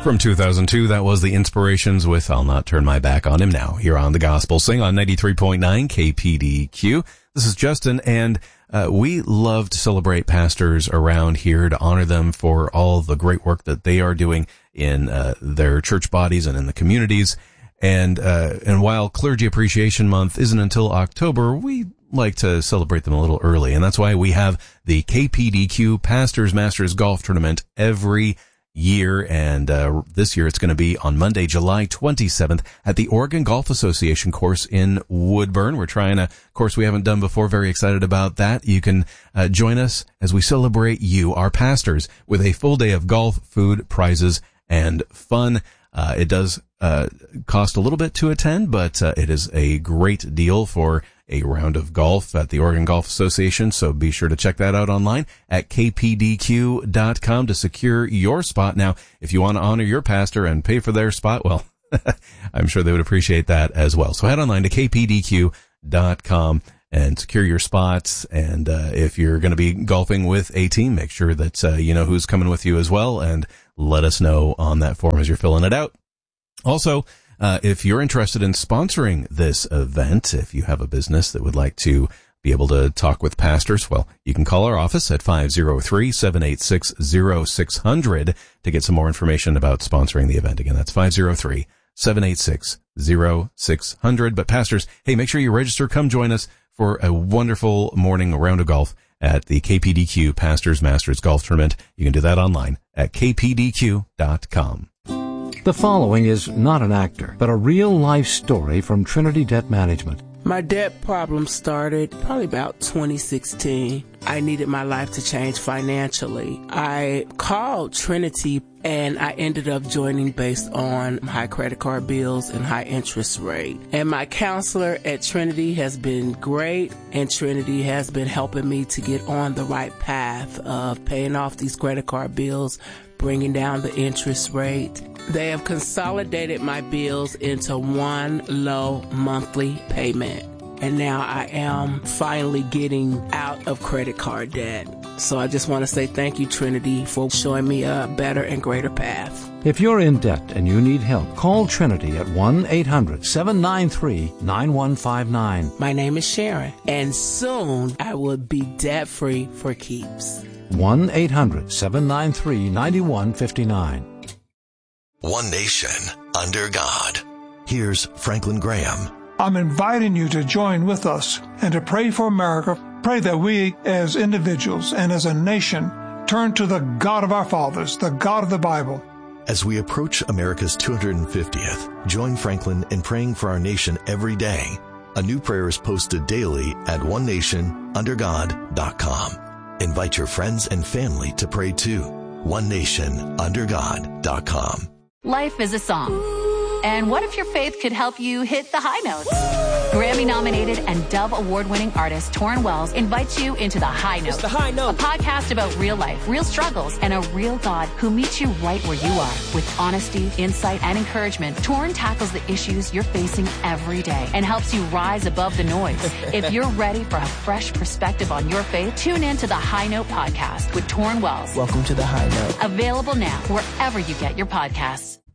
From 2002, that was The Inspirations with I'll Not Turn My Back on Him Now, here on The Gospel Sing on 93.9 KPDQ. This is Justin, and we love to celebrate pastors around here to honor them for all the great work that they are doing in their church bodies and in the communities. And while Clergy Appreciation Month isn't until October, we like to celebrate them a little early, and that's why we have the KPDQ Pastors Masters Golf Tournament every year, and this year it's going to be on Monday, July 27th at the Oregon Golf Association course in Woodburn. We're trying a course we haven't done before. Very excited about that. You can join us as we celebrate you, our pastors, with a full day of golf, food, prizes, and fun. It does cost a little bit to attend, but it is a great deal for a round of golf at the Oregon Golf Association, so be sure to check that out online at kpdq.com to secure your spot. Now, if you want to honor your pastor and pay for their spot, well, I'm sure they would appreciate that as well. So head online to kpdq.com and secure your spots. And if you're going to be golfing with a team, make sure that you know who's coming with you as well, and let us know on that form as you're filling it out. Also, if you're interested in sponsoring this event, if you have a business that would like to be able to talk with pastors, well, you can call our office at 503-786-0600 to get some more information about sponsoring the event. Again, that's 503-786-0600. But pastors, hey, make sure you register. Come join us for a wonderful morning round of golf at the KPDQ Pastors Masters Golf Tournament. You can do that online at kpdq.com. The following is not an actor, but a real-life story from Trinity Debt Management. My debt problem started probably about 2016. I needed my life to change financially. I called Trinity, and I ended up joining based on high credit card bills and high interest rate. And my counselor at Trinity has been great, and Trinity has been helping me to get on the right path of paying off these credit card bills, bringing down the interest rate. They have consolidated my bills into one low monthly payment. And now I am finally getting out of credit card debt. So I just want to say thank you, Trinity, for showing me a better and greater path. If you're in debt and you need help, call Trinity at 1-800-793-9159. My name is Sharon, and soon I will be debt-free for keeps. 1-800-793-9159. One nation, under God. Here's Franklin Graham. I'm inviting you to join with us and to pray for America. Pray that we as individuals and as a nation turn to the God of our fathers, the God of the Bible. As we approach America's 250th, join Franklin in praying for our nation every day. A new prayer is posted daily at onenationundergod.com. Invite your friends and family to pray too. onenationundergod.com. Life is a song. And what if your faith could help you hit the high notes? Grammy-nominated and Dove Award-winning artist Torrin Wells invites you into The High Note. It's The High Note. A podcast about real life, real struggles, and a real God who meets you right where you are. With honesty, insight, and encouragement, Torrin tackles the issues you're facing every day and helps you rise above the noise. If you're ready for a fresh perspective on your faith, tune in to The High Note podcast with Torrin Wells. Welcome to The High Note. Available now wherever you get your podcasts.